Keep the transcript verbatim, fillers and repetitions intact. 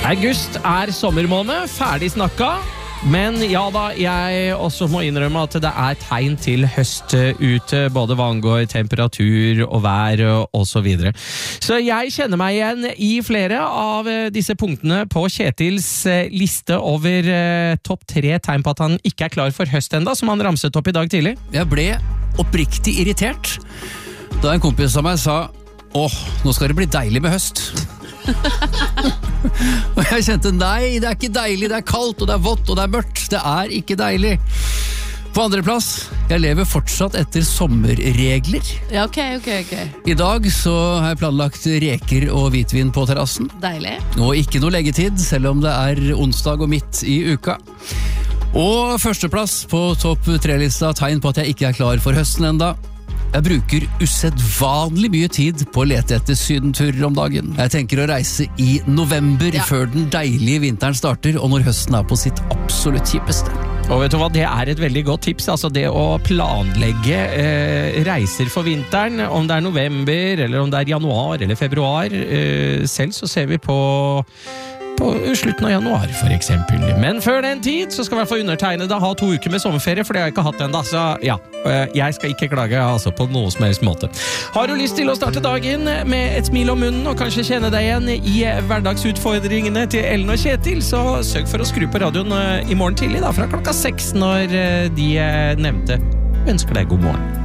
August er sommermåned, ferdig snakka. Men ja da, jeg også må innrømme at det er tegn til høst ute, både hva angår temperatur og vær og så videre. Så jeg kjenner meg igjen i flere av disse punktene på Kjetils liste over eh, topp tre tegn på at han ikke er klar for høst enda, som han ramset opp i dag tidlig. Jeg ble oppriktig irritert da en kompis av meg sa «Åh, nå skal det bli deilig med høst». Og jeg kjente, nei, det er ikke deilig, det er kaldt, og det er vått, og det er mørkt. Det er ikke deilig. På andre plass, jeg lever fortsatt etter sommerregler. Ja, ok, ok, ok. I dag så har jeg planlagt reker og hvitvin på terrassen. Deilig. Og ikke noe leggetid, selv om det er onsdag og midt i uka. Og førsteplass på topp tre-lista, tegn på at jeg ikke er klar for høsten enda. Jeg bruker usedvanlig mye tid på å lete etter sydenturer om dagen. Jeg tenker å reise i november, ja. Før den deilige vinteren starter, og når høsten er på sitt absolutt kjipeste. Og vet du hva, det er et veldig godt tips, altså det å planlegge eh, reiser for vinteren, om det er november, eller om det er januar eller februar. Eh, selv så ser vi på på slutten av januar for eksempel. Men før den tid så skal i hvert fall undertegnede ha to uker med sommerferie, for det har jeg ikke hatt enda, så ja, jeg skal ikke klage altså på noe som helst måte. Har du lyst til å starte dagen med et smil om munnen og kanskje kjenne deg igjen i hverdagsutfordringene til Ellen og Kjetil, så søk for å skru på radioen i morgen tidlig da, fra klokka seks når de nevnte ønsker deg god morgen.